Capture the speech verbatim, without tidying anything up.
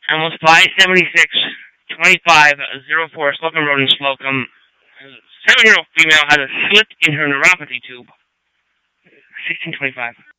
Almost five seventy-six, twenty-five, oh four, Slocum Road in Slocum. Seven-year-old female has a slit in her neuropathy tube. sixteen twenty-five.